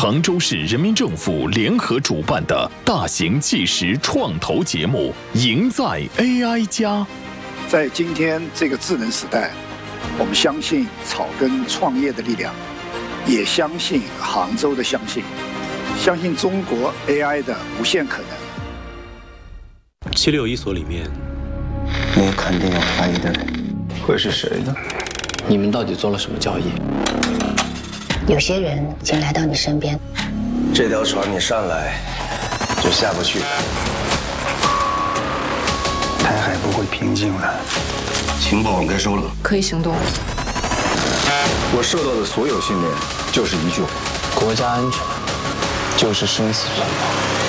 杭州市人民政府联合主办的大型纪实创投节目《赢在 AI 家》。 在今天这个智能时代，我们相信草根创业的力量，也相信杭州的相信中国 AI 的无限可能。 761所里面， 你肯定有怀疑的人，会是谁呢？ 你们到底做了什么交易？ 有些人已经来到你身边， 这条船你上来就下不去，台海不会平静的。情报我该收了， 可以行动。 我受到的所有训练就是一句话：国家安全就是生死存亡。